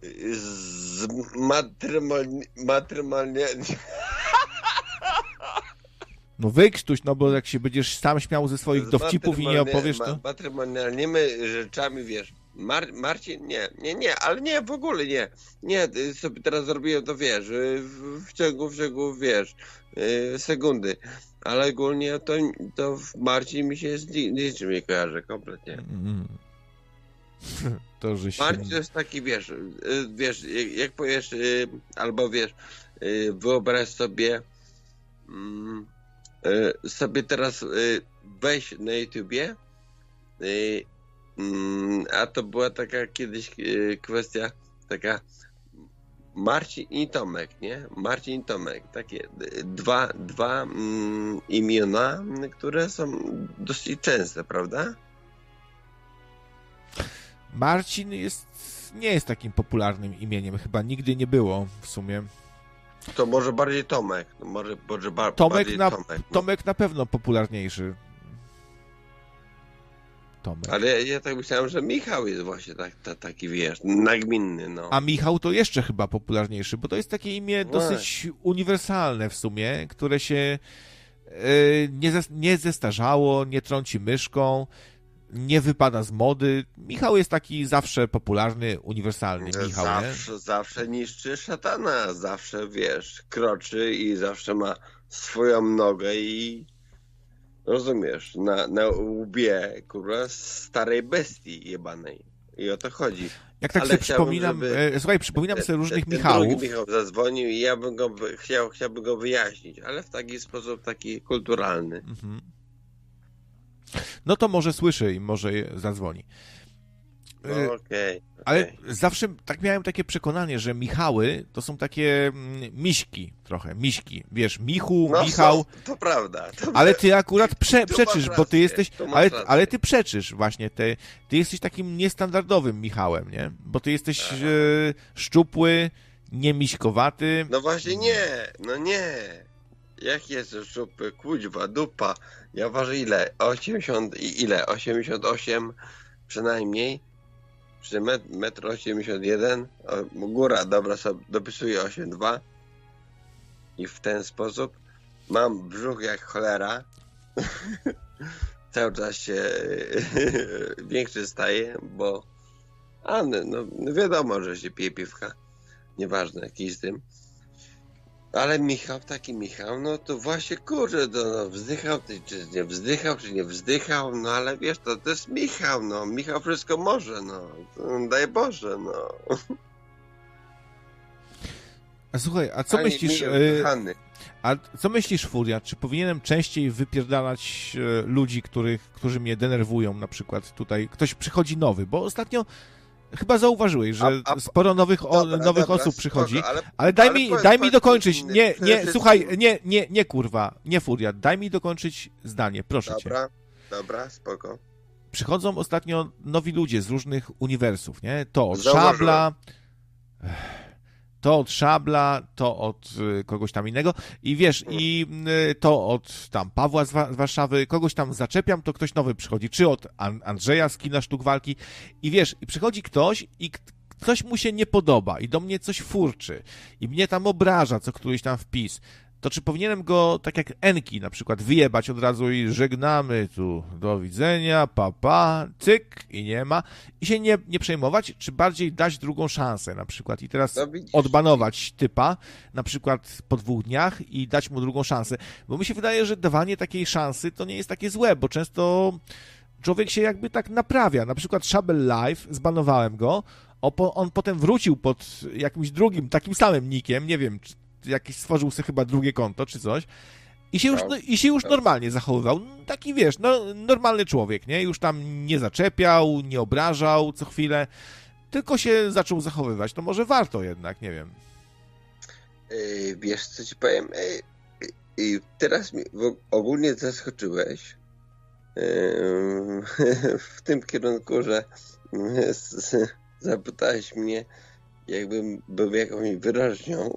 z matrymalnie... No wykrztuś, no bo jak się będziesz sam śmiał ze swoich dowcipów i nie opowiesz, to... Matrymonialnymi rzeczami, wiesz, Marcin, nie, ale nie, w ogóle nie. Nie, sobie teraz zrobiłem to, wiesz, w ciągu, wiesz, sekundy. Ale ogólnie to Marcin mi się z niczym nie kojarzy kompletnie. To, że się... Marcin to jest taki, wiesz, jak powiesz, albo wiesz, wyobraź sobie, teraz weź na YouTubie, a to była taka kiedyś kwestia taka Marcin i Tomek, nie? Marcin i Tomek, takie dwa imiona, które są dosyć częste, prawda? Marcin nie jest takim popularnym imieniem, chyba nigdy nie było w sumie. To może bardziej Tomek. Bardziej Tomek. Tomek na pewno popularniejszy. Tomek. Ale ja tak myślałem, że Michał jest właśnie taki, wiesz, nagminny, no. A Michał to jeszcze chyba popularniejszy, bo to jest takie imię dosyć uniwersalne w sumie, które się nie zestarzało, nie trąci myszką, nie wypada z mody. Michał jest taki zawsze popularny, uniwersalny. Michał, zawsze niszczy szatana, zawsze, wiesz, kroczy i zawsze ma swoją nogę i rozumiesz, na łbie, kurwa, starej bestii jebanej. I o to chodzi. Jak tak sobie przypominam, słuchaj, przypominam sobie różnych Michałów. Drugi Michał zadzwonił i ja bym chciałbym go wyjaśnić, ale w taki sposób, taki kulturalny. Mhm. No to może słyszy i może zadzwoni. No, okej. Ale zawsze tak miałem takie przekonanie, że Michały to są takie miśki trochę, miśki. Wiesz, Michu, no, Michał. To prawda. Ale ty akurat przeczysz, bo ty jesteś... Ale ty przeczysz właśnie. Ty jesteś takim niestandardowym Michałem, nie? Bo ty jesteś szczupły, niemiśkowaty. No właśnie nie, no nie. Jak jest szczupły, kuźwa, dupa. Ja ważę ile? 88 przynajmniej. Przy 1,81 m. Góra, dobra, sobie dopisuję 8,2. I w ten sposób mam brzuch jak cholera. Cały czas się większy staje, bo no wiadomo, że się pije piwka. Nieważne, jaki z tym. Ale Michał, taki Michał, no to właśnie, kurczę, wzdychał, czy nie wzdychał, no ale wiesz, to jest Michał, no. Michał wszystko może, no. Daj Boże, no. A słuchaj, a co myślisz... A co myślisz, Furia? Czy powinienem częściej wypierdalać ludzi, którzy mnie denerwują, na przykład tutaj ktoś przychodzi nowy, bo ostatnio chyba zauważyłeś, że sporo nowych osób przychodzi, ale daj mi dokończyć. Słuchaj, nie kurwa, nie Furia, daj mi dokończyć zdanie, proszę cię. Dobra, spoko. Przychodzą ostatnio nowi ludzie z różnych uniwersów, nie? To od Szabla, to od kogoś tam innego i wiesz, i to od tam Pawła z Warszawy, kogoś tam zaczepiam, to ktoś nowy przychodzi, czy od Andrzeja z Kina Sztuk Walki i wiesz, i przychodzi ktoś i coś mu się nie podoba i do mnie coś furczy i mnie tam obraża co któryś tam wpis, to czy powinienem go, tak jak Enki na przykład, wyjebać od razu i żegnamy tu, do widzenia, pa, cyk i nie ma i się nie przejmować, czy bardziej dać drugą szansę na przykład i teraz odbanować typa na przykład po 2 dniach i dać mu drugą szansę, bo mi się wydaje, że dawanie takiej szansy to nie jest takie złe, bo często człowiek się jakby tak naprawia, na przykład Szabel Live, zbanowałem go, on potem wrócił pod jakimś drugim, takim samym nickiem, nie wiem, jakiś stworzył sobie chyba drugie konto, czy coś. I się już normalnie zachowywał. Taki, wiesz, normalny człowiek, nie? Już tam nie zaczepiał, nie obrażał co chwilę, tylko się zaczął zachowywać. To może warto jednak, nie wiem. Wiesz, co ci powiem? Teraz mi ogólnie zaskoczyłeś w tym kierunku, że zapytałeś mnie, jakbym był jakąś wyraźnią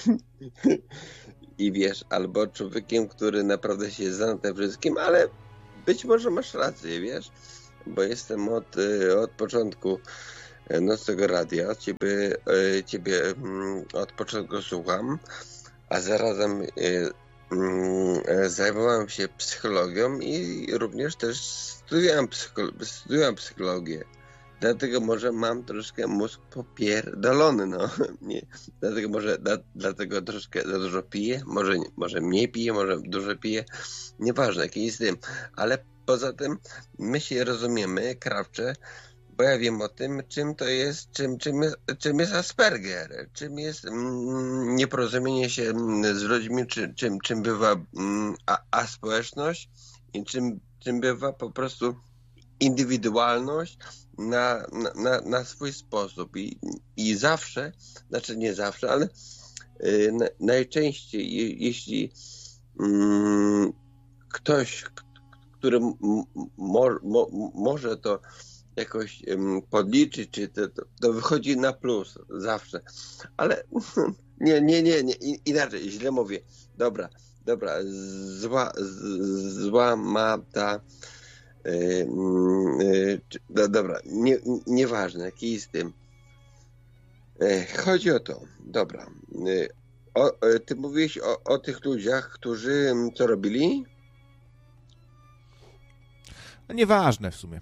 i wiesz, albo człowiekiem, który naprawdę się zna na tym wszystkim, ale być może masz rację, wiesz, bo jestem od początku Nocnego Radia. Ciebie od początku słucham, a zarazem zajmowałem się psychologią i również też studiowałem psychologię. Dlatego może mam troszkę mózg popierdolony, no. Nie, dlatego troszkę za dużo piję, może mniej piję, może dużo piję, nieważne, jaki jest tym. Ale poza tym my się rozumiemy, krawcze, bo ja wiem o tym, czym to jest, czym jest Asperger, czym jest nieporozumienie się z ludźmi, czym bywa aspołeczność i czym bywa po prostu indywidualność na swój sposób. I zawsze, znaczy nie zawsze, ale najczęściej, jeśli ktoś, który może to jakoś podliczyć, czy to wychodzi na plus zawsze. Ale nie, inaczej, źle mówię. Dobra, zła ma ta dobra, nieważne, jaki jest tym. Chodzi o to, dobra. Ty mówiłeś o tych ludziach, którzy co robili? No nieważne w sumie.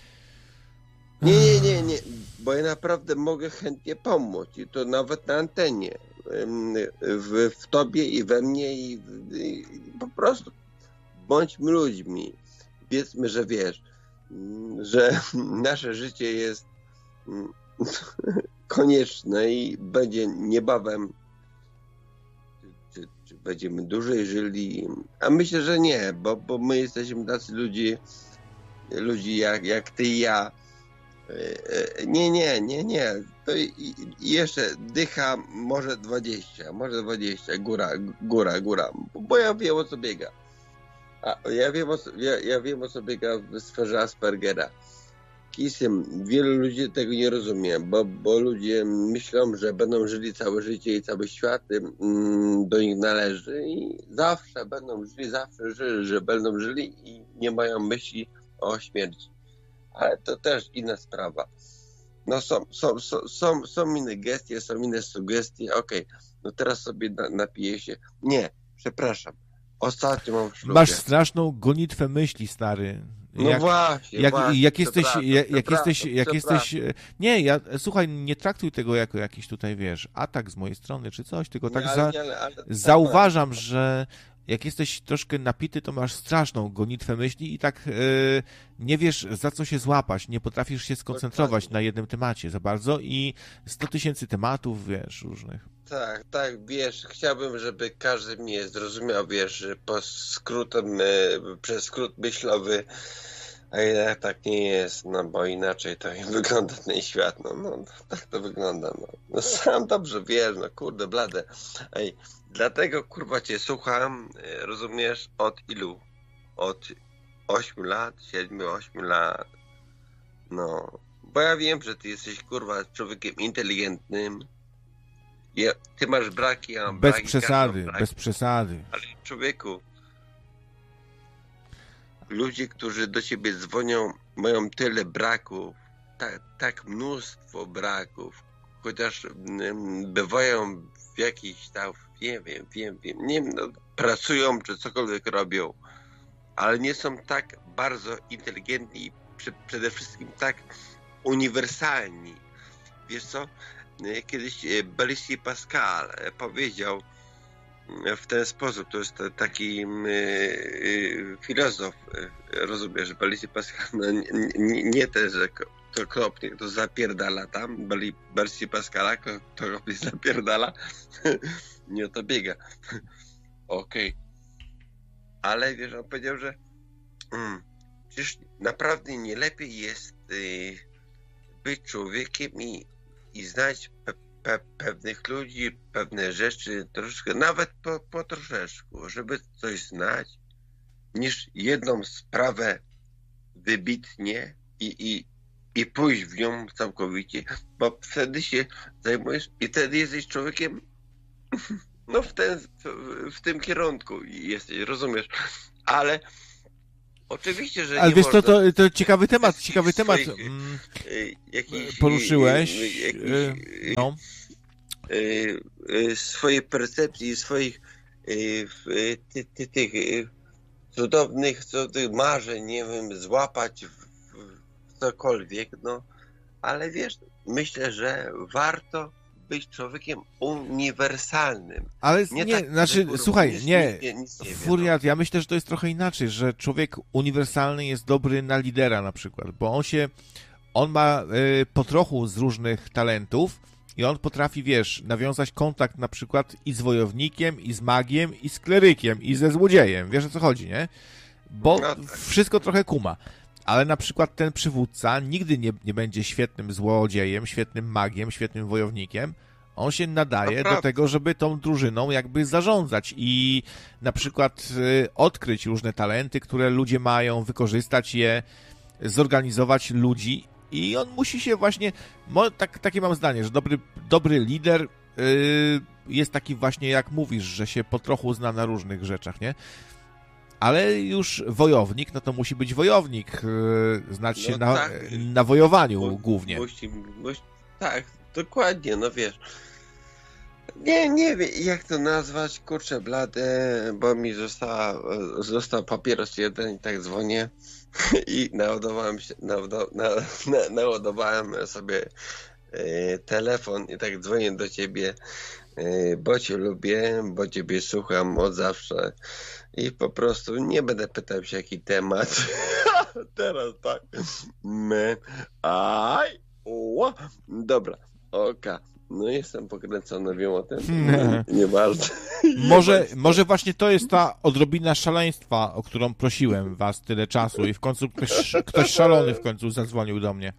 Nie, bo ja naprawdę mogę chętnie pomóc i to nawet na antenie. W tobie i we mnie i po prostu bądźmy ludźmi. Wiedzmy, że wiesz, że nasze życie jest konieczne i będzie niebawem, czy będziemy dłużej żyli, a myślę, że nie, bo my jesteśmy tacy ludzi jak ty i ja. Nie. To jeszcze dycha może 20, góra, bo ja wiem, o co biega. Ja wiem, o co biega w sferze Aspergera. Wielu ludzi tego nie rozumie, bo ludzie myślą, że będą żyli całe życie i cały świat do nich należy i zawsze będą żyli, że będą żyli i nie mają myśli o śmierci. Ale to też inna sprawa. No są inne gestie, są inne sugestie. Okej, no teraz sobie napiję się. Nie, przepraszam. Ostatnio mam w ślubie. Masz straszną gonitwę myśli, stary. No właśnie. Jak jesteś. Nie, słuchaj, nie traktuj tego jako jakiś tutaj, wiesz, atak z mojej strony czy coś, tylko tak zauważam, że jak jesteś troszkę napity, to masz straszną gonitwę myśli i tak nie wiesz, za co się złapać, nie potrafisz się skoncentrować na jednym temacie za bardzo i 100 000 tematów, wiesz, różnych. Tak, wiesz, chciałbym, żeby każdy mnie zrozumiał, wiesz, przez skrót myślowy, a jednak tak nie jest, no bo inaczej to wygląda ten świat, no tak to wygląda, no sam dobrze wiesz, no kurde blade, dlatego kurwa cię słucham, rozumiesz, od ilu? Od 8 lat, 7-8 lat, no, bo ja wiem, że ty jesteś kurwa człowiekiem inteligentnym. Ty masz braki, ja mam braki. Bez przesady. Ale człowieku, ludzie, którzy do ciebie dzwonią, mają tyle braków, tak mnóstwo braków, chociaż bywają w jakichś tam, nie wiem, no, pracują czy cokolwiek robią, ale nie są tak bardzo inteligentni i przede wszystkim tak uniwersalni. Wiesz co? Kiedyś Blaise Pascal powiedział w ten sposób, to jest taki filozof, rozumiesz, Blaise Pascal, no, nie też, że to kropnie, to zapierdala tam, Blaise Pascala, to kropnie zapierdala, nie o to biega. Okej. Ale wiesz, on powiedział, że przecież naprawdę nie lepiej jest być człowiekiem i znać pewnych ludzi, pewne rzeczy troszkę, nawet po troszeczku, żeby coś znać, niż jedną sprawę wybitnie i pójść w nią całkowicie, bo wtedy się zajmujesz i wtedy jesteś człowiekiem no w tym kierunku jesteś, rozumiesz, ale Oczywiście, że Ale nie wiesz można... to ciekawy temat, poruszyłeś. No. Swojej percepcji, swoich tych cudownych marzeń, nie wiem, złapać w cokolwiek, no. Ale wiesz, myślę, że warto być człowiekiem uniwersalnym. Ale nie, nie, tak, znaczy, że, słuchaj, nic nie Furiat, ja myślę, że to jest trochę inaczej, że człowiek uniwersalny jest dobry na lidera na przykład, bo on ma po trochu z różnych talentów i on potrafi, wiesz, nawiązać kontakt na przykład i z wojownikiem, i z magiem, i z klerykiem, i ze złodziejem, wiesz o co chodzi, nie? Bo No tak. wszystko trochę kuma. Ale na przykład ten przywódca nigdy nie będzie świetnym złodziejem, świetnym magiem, świetnym wojownikiem. On się nadaje do tego, żeby tą drużyną jakby zarządzać i na przykład odkryć różne talenty, które ludzie mają, wykorzystać je, zorganizować ludzi i on musi się właśnie, takie mam zdanie, że dobry lider jest taki właśnie jak mówisz, że się po trochu zna na różnych rzeczach, nie? Ale już wojownik, no to musi być wojownik, znać się na wojowaniu głównie. Tak, dokładnie, no wiesz. Nie wiem, jak to nazwać, kurczę blade, bo mi został papieros jeden i tak dzwonię i naładowałem sobie telefon i tak dzwonię do ciebie, bo cię lubię, bo ciebie słucham od zawsze i po prostu nie będę pytał się jaki temat. Teraz tak. Dobra, oka. No jestem pokręcony, wiem o tym. Nieważne. Może właśnie to jest ta odrobina szaleństwa, o którą prosiłem was tyle czasu i w końcu ktoś szalony w końcu zadzwonił do mnie.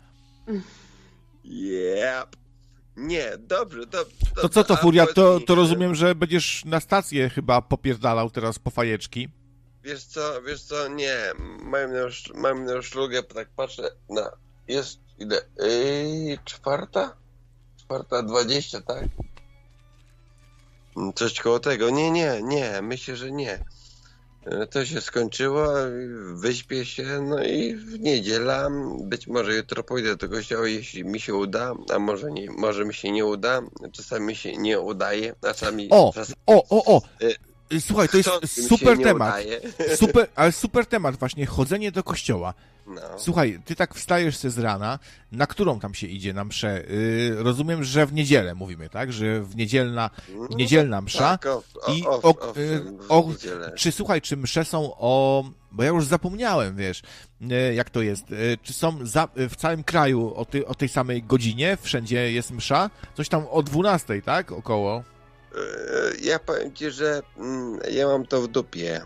Yep. Nie, dobrze. To co to, Furiat? To rozumiem, że będziesz na stację chyba popierdalał teraz po fajeczki. Wiesz co, nie. Mam na szlugę, tak patrzę na... Jest, ile? 4:20, tak? Coś koło tego. Nie, myślę, że nie. To się skończyło, wyśpię się, no i w niedzielę, być może jutro pójdę do kościoła, jeśli mi się uda, a może nie, może mi się nie uda, czasami się nie udaje, czasami... Słuchaj, to jest super temat. Super temat właśnie, chodzenie do kościoła. No. Słuchaj, ty tak wstajesz się z rana, na którą tam się idzie na mszę? Rozumiem, że w niedzielę mówimy, tak? Że w niedzielna msza. Tak, czy msze są bo ja już zapomniałem, wiesz, jak to jest. Czy są w całym kraju o tej samej godzinie? Wszędzie jest msza? Coś tam o 12, tak? Około. Ja powiem ci, że ja mam to w dupie.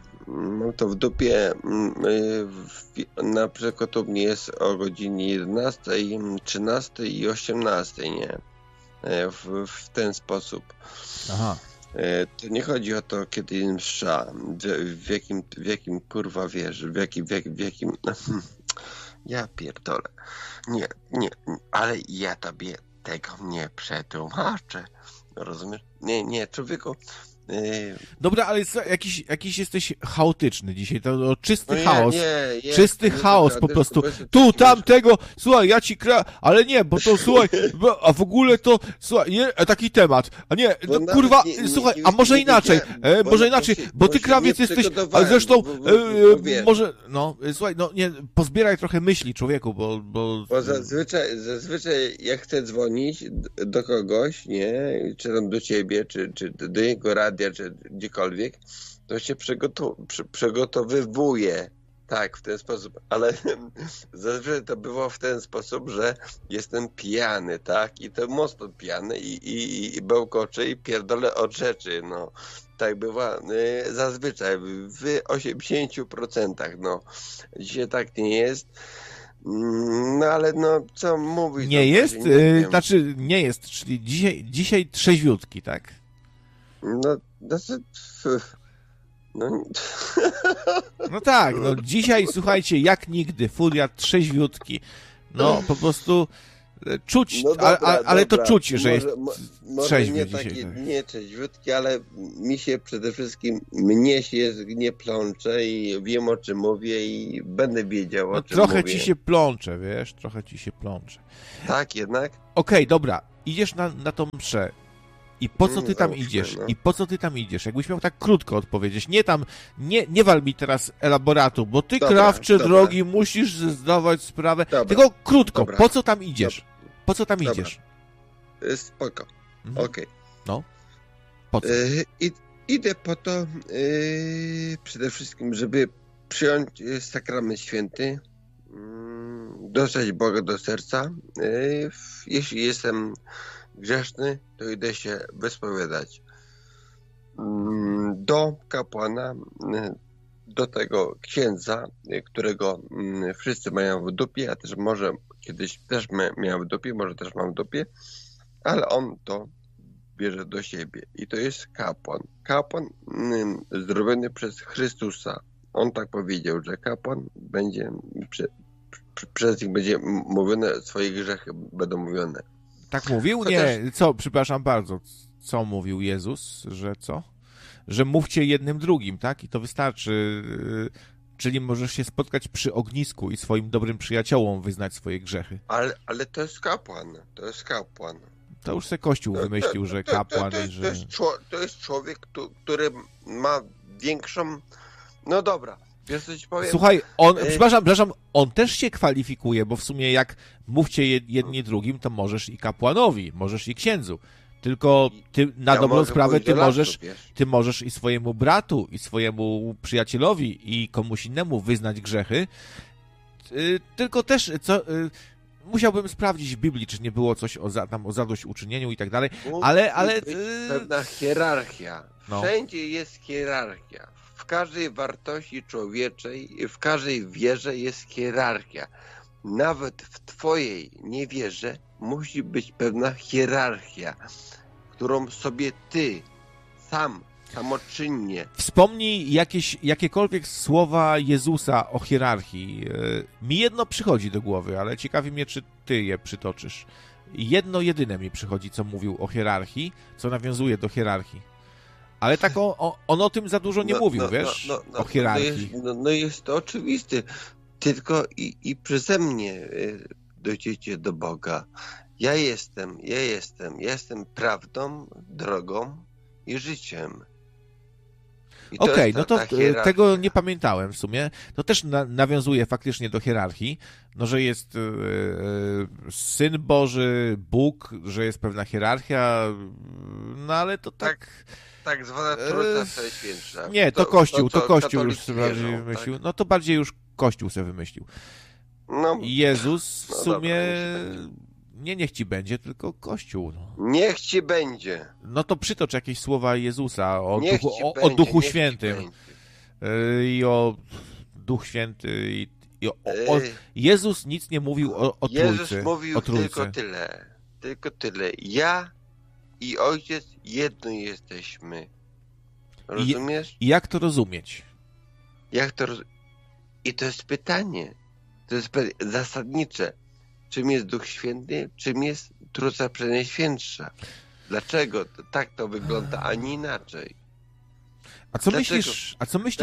Na przykład u mnie jest o godzinie 11, 13 i 18, nie? W ten sposób. Aha. To nie chodzi o to, kiedy msza, w jakim kurwa wiesz, w jakim... Ja pierdolę. Nie, ale ja tobie tego nie przetłumaczę. Rozumiesz? Nie, człowieku. Dobra, ale jakiś jesteś chaotyczny dzisiaj, to czysty chaos. Czysty chaos po prostu. Tu, tamtego, słuchaj, ja ci ale nie, bo to słuchaj, a w ogóle to, słuchaj, nie, taki temat, a nie, no, kurwa, słuchaj, a może inaczej, bo ty krawiec jesteś, a zresztą, może, no, słuchaj, no nie, pozbieraj trochę myśli, człowieku, bo zazwyczaj jak chcę dzwonić do kogoś, nie, czy tam do ciebie, czy do jego radia, czy gdziekolwiek, to się przygotowywuje. Tak, w ten sposób, ale zazwyczaj to było w ten sposób, że jestem pijany, tak, i to mocno pijany i bełkoczę i pierdolę od rzeczy, no. Tak bywa zazwyczaj, w 80%, no. Dzisiaj tak nie jest. No ale no, co mówić? Nie jest? Znaczy, nie jest, czyli dzisiaj trzeźwiutki, tak? No, znaczy... No tak, no dzisiaj, słuchajcie, jak nigdy, Furiat trzeźwiutki. No, po prostu Czuć, No dobra, ale to dobra. czuć, że jest Może trzeźwy nie dzisiaj. taki, nie trzeźwiutki, ale mi się przede wszystkim, mnie się nie plącze i wiem, o czym mówię i będę wiedział, o No czym trochę mówię. ci się plącze, wiesz, trochę ci się plącze. Tak, jednak? Okej, dobra, idziesz na tą mszę. I po co ty tam Załóżmy, idziesz? no. I po co ty tam idziesz? Jakbyś miał tak krótko odpowiedzieć. Nie tam, nie wal mi teraz elaboratu, bo ty, Dobra, krawcze dobra. drogi, musisz zdawać sprawę. Dobra, Tylko krótko, dobra. po co tam idziesz? Po co tam Dobra. idziesz? Spoko, Mhm. okej. No, po co? Idę po to przede wszystkim, żeby przyjąć sakrament święty, dostać Boga do serca. Jeśli jestem grzeszny, to idę się wyspowiadać do kapłana, do tego księdza, którego wszyscy mają w dupie, ja też może kiedyś też miałem w dupie, może też mam w dupie, ale on to bierze do siebie i to jest kapłan. Kapłan zrobiony przez Chrystusa. On tak powiedział, że kapłan będzie przez nich będzie mówione, swoje grzechy będą mówione. Tak mówił? chociaż- Nie, co, przepraszam bardzo, co mówił Jezus, że co? Że mówcie jednym drugim, tak? I to wystarczy. Czyli możesz się spotkać przy ognisku i swoim dobrym przyjaciołom wyznać swoje grzechy. Ale to jest kapłan. To jest kapłan. To już se Kościół wymyślił, że kapłan i że... To jest człowiek, który ma większą... No dobra, wiesz co ci powiem? Słuchaj, on, przepraszam, on też się kwalifikuje, bo w sumie jak mówcie jedni drugim, to możesz i kapłanowi, możesz i księdzu. Tylko ty na dobrą mogę sprawę pójść do lasu, wiesz. ty możesz i swojemu bratu, i swojemu przyjacielowi, i komuś innemu wyznać grzechy. Tylko też musiałbym sprawdzić w Biblii, czy nie było coś o zadośćuczynieniu i tak dalej, ale Musi być pewna hierarchia. No. Wszędzie jest hierarchia. W każdej wartości człowieczej, w każdej wierze jest hierarchia. Nawet w twojej niewierze musi być pewna hierarchia, którą sobie ty samoczynnie. Wspomnij jakiekolwiek słowa Jezusa o hierarchii. Mi jedno przychodzi do głowy, ale ciekawi mnie, czy ty je przytoczysz. Jedno jedyne mi przychodzi, co mówił o hierarchii, co nawiązuje do hierarchii. Ale tak on o tym za dużo nie mówił, wiesz? O hierarchii. Jest to oczywiste. Tylko i przeze mnie dojdziecie do Boga. Ja jestem prawdą, drogą i życiem. Okej, no to tego nie pamiętałem w sumie. To też nawiązuje faktycznie do hierarchii, no że jest Syn Boży, Bóg, że jest pewna hierarchia, no ale to tak... Tak zwana Trójca Przenajświętsza. Nie, to Kościół już katolicy sobie wierzą, wymyślił. tak? No to bardziej już Kościół sobie wymyślił. No, Jezus w no sumie... dobra, niech ci będzie, tylko Kościół. No. niech ci będzie. No to przytocz jakieś słowa Jezusa o Niech Duchu, ci o będzie, Duchu niech ci Świętym będzie. i o Duch Święty i Jezus nic nie mówił o Jezus Trójcy. mówił o Trójce. tylko tyle. Ja i Ojciec jedno jesteśmy. Rozumiesz? I jak to rozumieć? I to jest pytanie. To jest zasadnicze. Czym jest Duch Święty? Czym jest Trójca Przenajświętsza? Dlaczego tak to wygląda, a nie inaczej? A co Dlaczego? myślisz?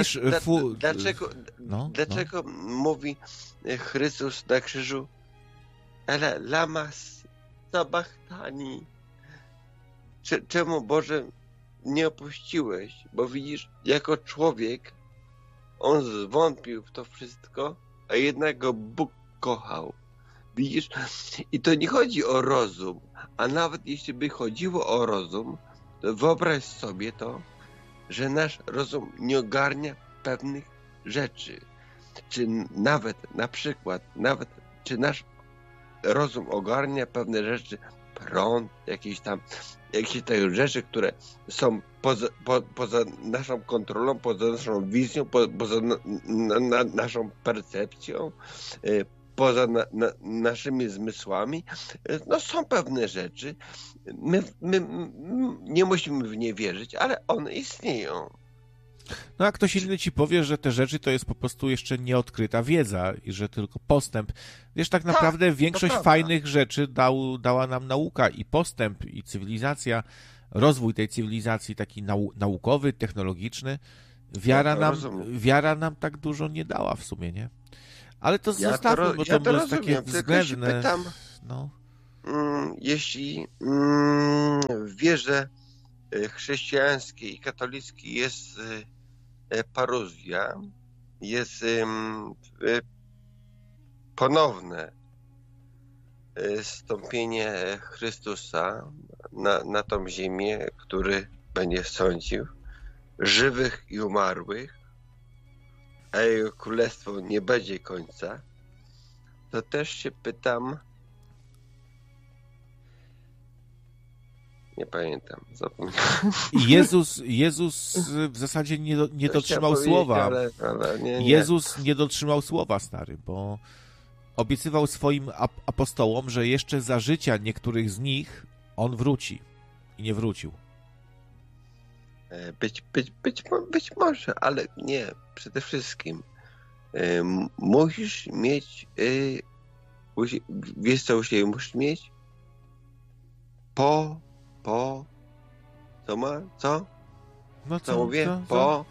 Dlaczego mówi Chrystus na krzyżu Ele lama sabachthani? Czemu, Boże, nie opuściłeś? Bo widzisz, jako człowiek on zwątpił w to wszystko, a jednak go Bóg kochał. Widzisz? I to nie chodzi o rozum, a nawet jeśli by chodziło o rozum, to wyobraź sobie to, że nasz rozum nie ogarnia pewnych rzeczy. Czy nawet, na przykład, czy nasz rozum ogarnia pewne rzeczy, prąd, jakieś tam rzeczy, które są poza naszą kontrolą, poza naszą wizją, poza naszą percepcją, poza naszymi zmysłami. No są pewne rzeczy. My nie musimy w nie wierzyć, ale one istnieją. No a ktoś inny ci powie, że te rzeczy to jest po prostu jeszcze nieodkryta wiedza i że tylko postęp. Wiesz, tak naprawdę większość fajnych rzeczy dała nam nauka i postęp, i cywilizacja, rozwój tej cywilizacji taki naukowy, technologiczny. Wiara nam tak dużo nie dała w sumie, nie? Ale to zostawmy, bo to jest takie względne. Pytam, no. Jeśli w wierze chrześcijańskiej i katolickiej jest paruzja, jest ponowne zstąpienie Chrystusa na tą ziemię, który będzie sądził żywych i umarłych, a jego królestwo nie będzie końca, to też się pytam, nie pamiętam, zapomniałem. Jezus w zasadzie nie dotrzymał słowa. Ale nie. Jezus nie dotrzymał słowa, stary, bo obiecywał swoim apostołom, że jeszcze za życia niektórych z nich on wróci. I nie wrócił. Być może, ale nie. Przede wszystkim musisz mieć wiesz co u siebie musisz mieć? Co ma? Co? No co mówię?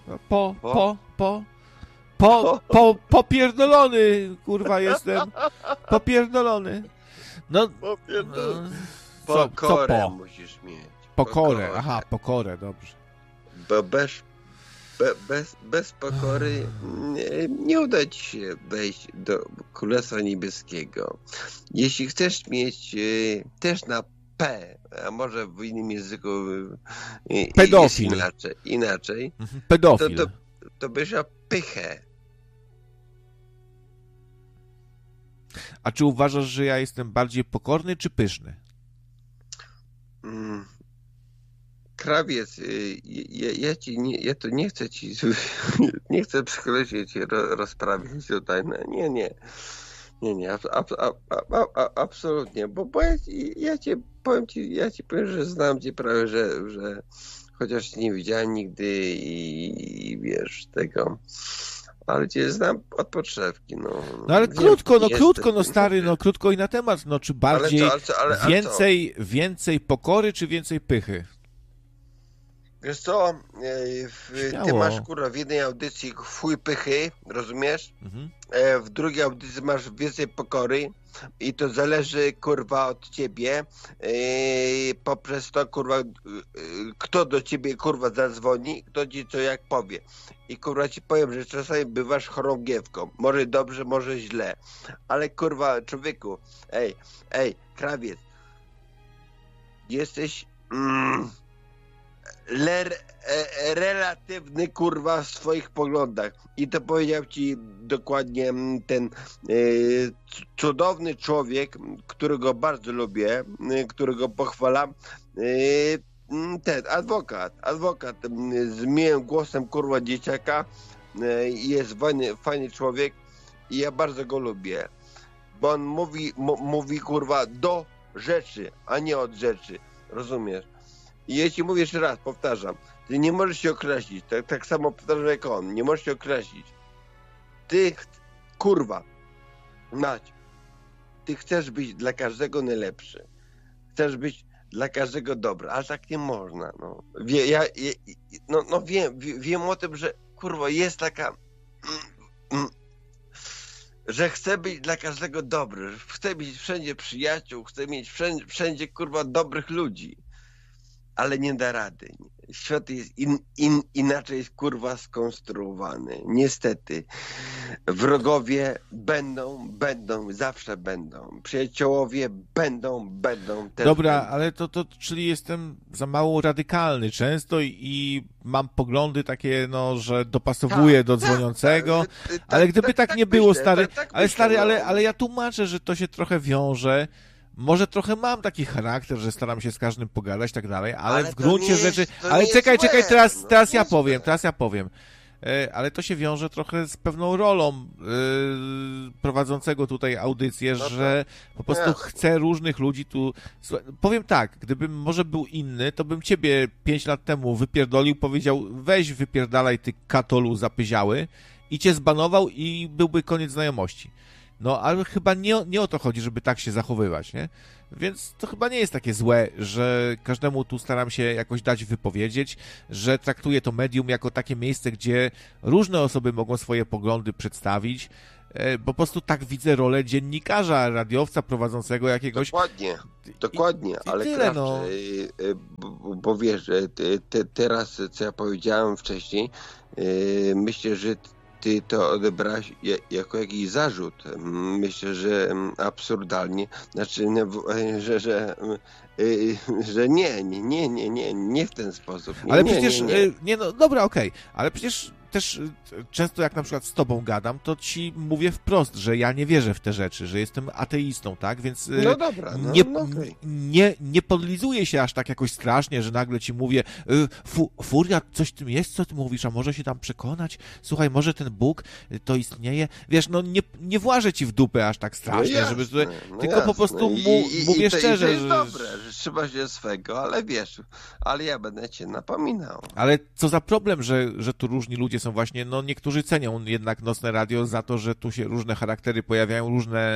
Popierdolony, kurwa, jestem. Popierdolony. No. Pokorę musisz mieć. Pokorę, aha, pokorę, dobrze. Bo bez pokory nie uda ci się wejść do Królestwa Niebieskiego. Jeśli chcesz mieć też na P, a może w innym języku pedofil. Jest inaczej pedofil. To byś miał pychę. A czy uważasz, że ja jestem bardziej pokorny czy pyszny? Krawiec, ja tu nie chcę ci, nie chcę psychologicznie cię rozprawiać tutaj. Nie, absolutnie, bo ja ci powiem, że znam cię prawie, że chociaż nie widziałem nigdy i wiesz tego, ale cię znam od podszewki, no. No ale krótko, stary, krótko i na temat, czy bardziej więcej pokory, czy więcej pychy? Wiesz co, ty masz kurwa w jednej audycji chuj pychy, rozumiesz? Mhm. W drugiej audycji masz więcej pokory i to zależy kurwa od ciebie, poprzez to kurwa kto do ciebie kurwa zadzwoni, kto ci co jak powie. I kurwa ci powiem, że czasami bywasz chorągiewką, może dobrze, może źle, ale kurwa człowieku, krawiec, jesteś relatywny kurwa w swoich poglądach i to powiedział ci dokładnie ten cudowny człowiek, którego bardzo lubię, którego pochwalam, ten adwokat z miłym głosem kurwa dzieciaka, jest fajny człowiek i ja bardzo go lubię, bo on mówi kurwa do rzeczy, a nie od rzeczy, rozumiesz? I ja ci mówię jeszcze raz, powtarzam, ty nie możesz się określić, tak samo powtarzam jak on, nie możesz się określić. Ty, kurwa, Mać, ty chcesz być dla każdego najlepszy, chcesz być dla każdego dobry, ale tak nie można, no. Wiem o tym, że kurwa jest taka, że chcę być dla każdego dobry, że chcę mieć wszędzie przyjaciół, chcę mieć wszędzie kurwa dobrych ludzi. Ale nie da rady. Świat jest inaczej kurwa skonstruowany. Niestety. Wrogowie będą, zawsze będą. Przyjaciołowie będą. Też dobra, będą. ale to czyli jestem za mało radykalny często i mam poglądy takie, że dopasowuję do dzwoniącego, ale gdyby tak nie było, myślę, stary, ale myślę, stary, ale ja tłumaczę, że to się trochę wiąże. Może trochę mam taki charakter, że staram się z każdym pogadać i tak dalej, ale w gruncie rzeczy... Ale czekaj, teraz ja powiem. ale to się wiąże trochę z pewną rolą prowadzącego tutaj audycję, że po prostu chce różnych ludzi tu... Powiem tak, gdybym może był inny, to bym ciebie 5 lat temu wypierdolił, powiedział, weź wypierdalaj ty katolu zapyziały i cię zbanował i byłby koniec znajomości. No, ale chyba nie o to chodzi, żeby tak się zachowywać, nie? Więc to chyba nie jest takie złe, że każdemu tu staram się jakoś dać wypowiedzieć, że traktuję to medium jako takie miejsce, gdzie różne osoby mogą swoje poglądy przedstawić, bo po prostu tak widzę rolę dziennikarza, radiowca prowadzącego jakiegoś... Dokładnie, ale tyle, bo wiesz, teraz, co ja powiedziałem wcześniej, myślę, że ty to odebrałeś jako jakiś zarzut. Myślę, że absurdalnie. Znaczy, że nie w ten sposób. Ale przecież, no dobra, okej, ale przecież też często jak na przykład z tobą gadam, to ci mówię wprost, że ja nie wierzę w te rzeczy, że jestem ateistą, tak? Więc no dobra, nie podlizuję się aż tak jakoś strasznie, że nagle ci mówię, Furiat, coś w tym jest, co ty mówisz, a może się tam przekonać? Słuchaj, może ten Bóg to istnieje? Wiesz, no nie włażę ci w dupę aż tak strasznie, no jasne, żeby... tylko po prostu mówię szczerze, to jest dobre, że trzyma się swego, ale wiesz, ale ja będę cię napominał. Ale co za problem, że tu różni ludzie są właśnie, no niektórzy cenią jednak Nocne Radio za to, że tu się różne charaktery pojawiają,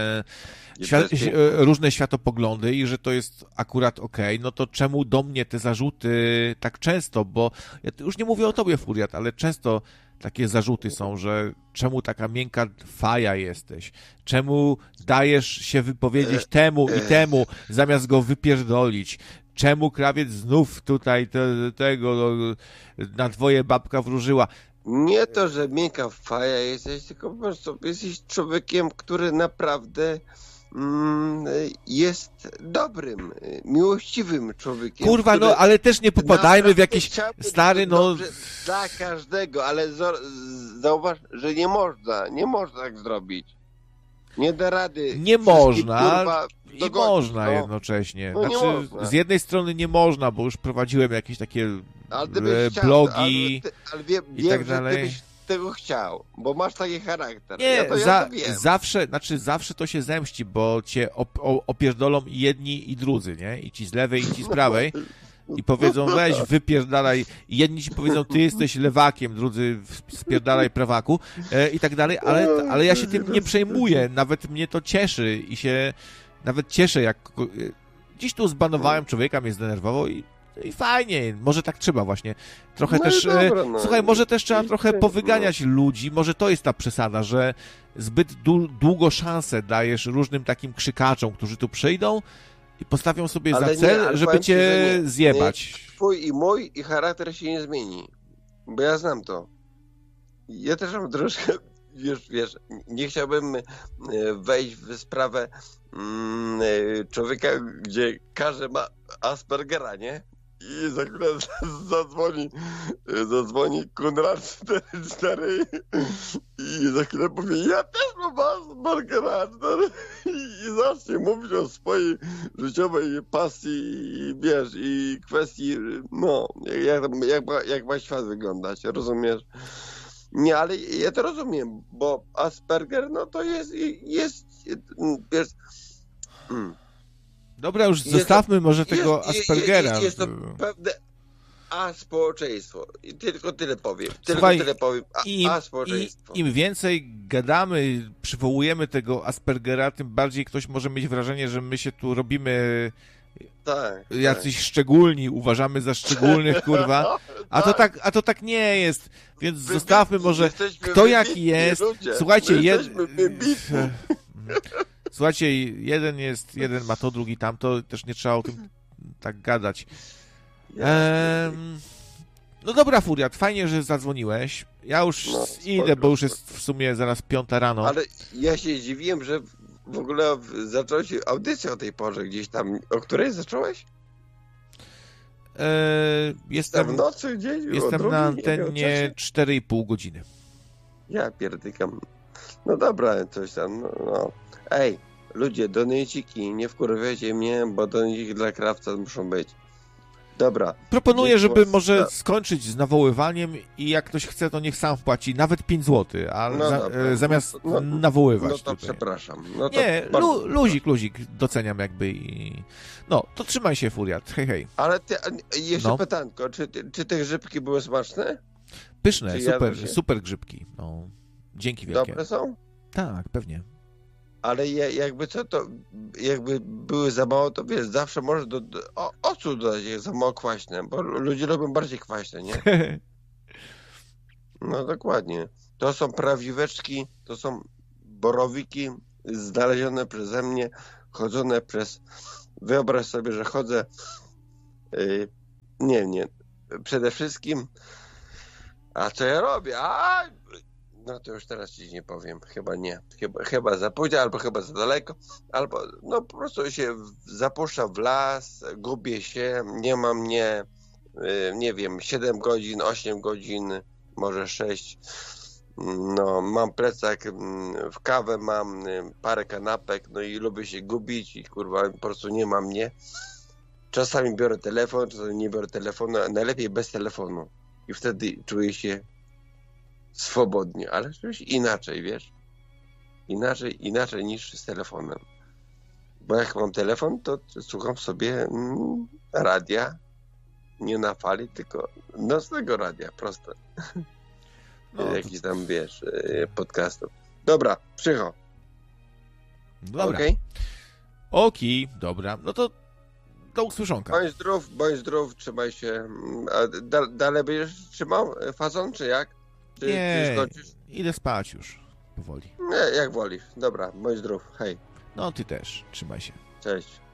różne światopoglądy i że to jest akurat okej, no to czemu do mnie te zarzuty tak często, bo ja już nie mówię o tobie, Furiat, ale często takie zarzuty są, że czemu taka miękka faja jesteś, czemu dajesz się wypowiedzieć temu i temu, zamiast go wypierdolić, czemu krawiec znów tutaj tego na dwoje babka wróżyła. Nie to, że miękka faja jesteś, tylko po prostu jesteś człowiekiem, który naprawdę jest dobrym, miłościwym człowiekiem. Kurwa, no ale też nie popadajmy w jakieś stary, no... Dla każdego, ale zauważ, że nie można tak zrobić. Nie da rady. Nie można i można jednocześnie. No, znaczy, z jednej strony nie można, bo już prowadziłem jakieś takie blogi i tak dalej. Gdybyś tego chciał, bo masz taki charakter. Nie, ja to wiem. zawsze to się zemści, bo cię opierdolą i jedni i drudzy, nie? I ci z lewej, i ci z prawej. I powiedzą, weź, wypierdalaj. I jedni ci powiedzą, ty jesteś lewakiem, drudzy spierdalaj prawaku i tak dalej, ale ja się tym nie przejmuję. Nawet mnie to cieszy i się nawet cieszę, jak dziś tu zbanowałem człowieka, mnie zdenerwował i fajnie, może tak trzeba właśnie. Trochę też, słuchaj, może też trzeba trochę powyganiać ludzi, może to jest ta przesada, że zbyt długo szansę dajesz różnym takim krzykaczom, którzy tu przyjdą i postawią sobie za cel, żeby cię zjebać. Twój i mój i charakter się nie zmieni, bo ja znam to. Ja też mam troszkę, wiesz, nie chciałbym wejść w sprawę człowieka, gdzie każdy ma Aspergera, nie? I za chwilę zadzwoni Konrad 44 i za chwilę powie, ja też mam Aspergera i zacznie mówić o swojej życiowej pasji i wiesz, i kwestii, no, jak ma świat wyglądać, rozumiesz? Nie, ale ja to rozumiem, bo Asperger, no to jest wiesz... Dobra, już zostawmy może tego Aspergera. Jest to pewne aspołeczeństwo. I tylko tyle powiem. Słuchaj, Aspołeczeństwo. Im więcej gadamy, przywołujemy tego Aspergera, tym bardziej ktoś może mieć wrażenie, że my się tu robimy jacyś szczególni, uważamy za szczególnych, kurwa. A to tak nie jest. Więc zostawmy może kto jaki jest. Słuchajcie, Słuchajcie, jeden ma to, drugi tamto, też nie trzeba o tym tak gadać. No dobra, Furiat, fajnie, że zadzwoniłeś. Ja już idę, bo już jest w sumie zaraz 5 rano. Ale ja się dziwiłem, że w ogóle zacząłeś audycję o tej porze gdzieś tam. O której zacząłeś? Jestem w nocy gdzieś? Jestem na antenie 4,5 godziny. Ja pierdykam. No dobra, coś tam, no. Ej, ludzie, donejciki, nie wkurwiajcie mnie, bo donejciki dla krawca muszą być. Dobra. Proponuję, żeby Więc może skończyć z nawoływaniem i jak ktoś chce, to niech sam wpłaci nawet 5 zł, ale No dobra. zamiast No nawoływać to tutaj. przepraszam. No to Nie, bardzo- luzik, doceniam jakby i... No, to trzymaj się, Furiat, hej, hej. Ale jeszcze No. pytanko, czy te grzybki były smaczne? Pyszne, Czy jadło się? super grzybki. No, dzięki wielkie. Dobre są? Tak, pewnie. Ale jakby co, to jakby były za mało, to wiesz, zawsze możesz octu dodać, jak za mało kwaśne, bo ludzie lubią bardziej kwaśne, nie? No dokładnie. To są prawdziweczki, to są borowiki znalezione przeze mnie, chodzone przez... Wyobraź sobie, że chodzę... Nie. Przede wszystkim... A co ja robię? No to już teraz ci nie powiem. Chyba nie. Chyba za późno, albo chyba za daleko, albo no po prostu się zapuszczam w las, gubię się, nie ma mnie, nie wiem, 7 godzin, 8 godzin, może 6. No, mam plecak, w kawę mam parę kanapek, no i lubię się gubić i kurwa po prostu nie ma mnie. Czasami biorę telefon, czasami nie biorę telefonu, a najlepiej bez telefonu. I wtedy czuję się swobodnie, ale czymś inaczej, wiesz? Inaczej niż z telefonem. Bo jak mam telefon, to słucham sobie radia, nie na fali, tylko nocnego radia, proste. No, Jakiś tam, wiesz, podcastów. Dobra, Przycho. Dobra. Okej? Okej, dobra. No to do usłyszonka. Bądź zdrów, trzymaj się. A dalej będziesz trzymał fazon, czy jak? Czy Nie, skończysz? idę spać już powoli. Nie, jak wolisz. Dobra, bądź zdrów. Hej, No, ty też. Trzymaj się. cześć.